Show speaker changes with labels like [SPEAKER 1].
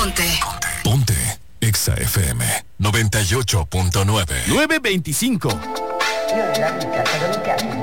[SPEAKER 1] Ponte. Exa FM 98.9.
[SPEAKER 2] 9:25.
[SPEAKER 3] Io nella vita sono iniziati